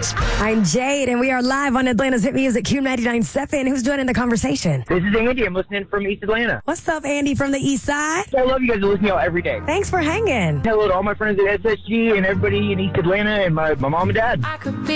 I'm Jade, and we are live on Atlanta's Hit Music Q99.7. Who's joining the conversation? This is Andy. I'm listening from East Atlanta. What's up, Andy, from the East Side? I love you guys. I listen to y'all every day. Thanks for hanging. Hello to all my friends at SSG and everybody in East Atlanta and my mom and dad.